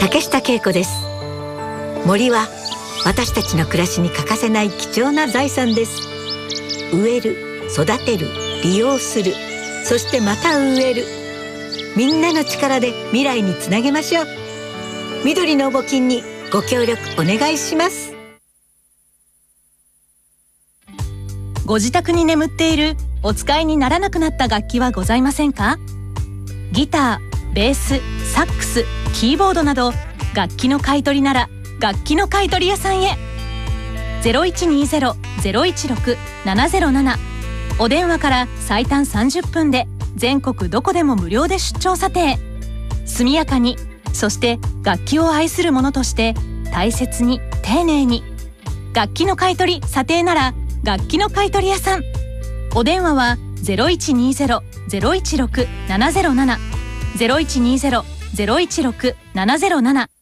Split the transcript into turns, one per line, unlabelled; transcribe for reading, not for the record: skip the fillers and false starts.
竹下恵子です。森は私たちの暮らしに欠かせない貴重な財産です。植える、育てる、利用する、そしてまた植える。みんなの力で未来につなげましょう。緑の募金にご協力お願いします。
ご自宅に眠っているお使いにならなくなった楽器はございませんか？ギター、ベース、サックス、キーボードなど楽器の買い取りなら楽器の買い取り屋さんへ。 0120-016-707 お電話から最短30分で全国どこでも無料で出張査定。速やかに、そして楽器を愛する者として大切に丁寧に。楽器の買い取り査定なら楽器の買い取り屋さん。お電話は 0120-016-707 0120-016-707